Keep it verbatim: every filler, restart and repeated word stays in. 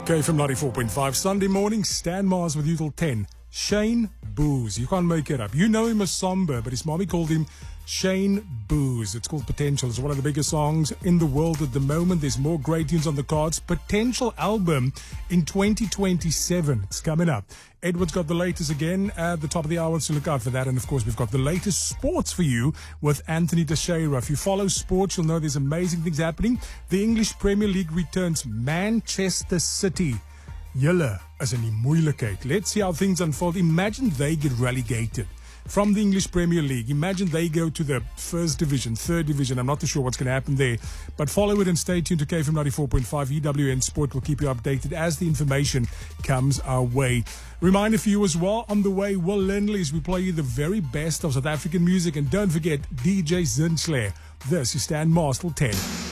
K F M ninety-four point five, Sunday morning, Stan Mars with you till ten. Shane Booz. You can't make it up. You know him as Somber, but his mommy called him Shane Booz. It's called Potential. It's one of the biggest songs in the world at the moment. There's more great tunes on the cards. Potential album in twenty twenty-seven. It's coming up. Edward's got the latest again at the top of the hour, so look out for that. And, of course, we've got the latest sports for you with Anthony Teixeira. If you follow sports, you'll know there's amazing things happening. The English Premier League returns. Manchester City. Julle is in die moeilikheid. Let's see how things unfold. Imagine they get relegated from the English Premier League. Imagine they go to the first division, third division. I'm not too sure what's going to happen there. But follow it and stay tuned to K F M ninety-four point five. E W N Sport will keep you updated as the information comes our way. Reminder for you as well, on the way, Will Lindley, as we play you the very best of South African music. And don't forget, D J Zinschler. This is Stan Mars till ten.